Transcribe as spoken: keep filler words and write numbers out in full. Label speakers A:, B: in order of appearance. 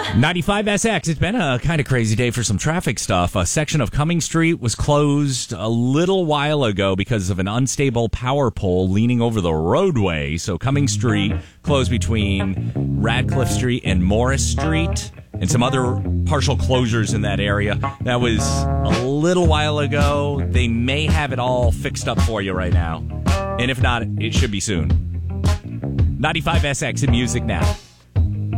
A: ninety-five S X, it's been a kind of crazy day for some traffic stuff. A section of Cumming Street was closed a little while ago because of an unstable power pole leaning over the roadway. So Cumming Street closed between Radcliffe Street and Morris Street, and some other partial closures in that area. That was a little while ago. They may have it all fixed up for you right now. And if not, it should be soon. ninety-five S X in music now.